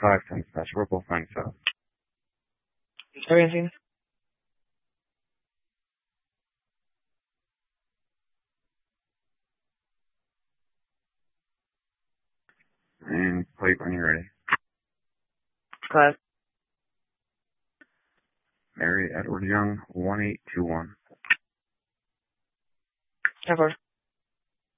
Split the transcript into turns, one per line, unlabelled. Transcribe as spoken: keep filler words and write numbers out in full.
five ten slash Ripple flying south.
Everything.
And plate when you're ready.
Class.
Mary Edward Young, one eight two one.
Ever.